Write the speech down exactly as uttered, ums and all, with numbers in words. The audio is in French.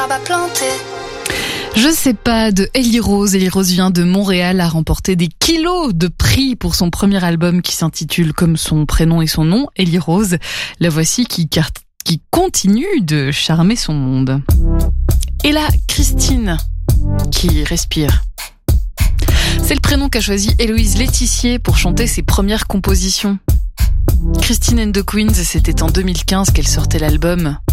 Je sais pas, de Ellie Rose. Ellie Rose vient de Montréal, a remporté des kilos de prix pour son premier album qui s'intitule comme son prénom et son nom, Ellie Rose. La voici qui, qui continue de charmer son monde. Et là, Christine, qui respire. C'est le prénom qu'a choisi Héloïse Laetissier pour chanter ses premières compositions. Christine and the Queens, c'était en deux mille quinze qu'elle sortait l'album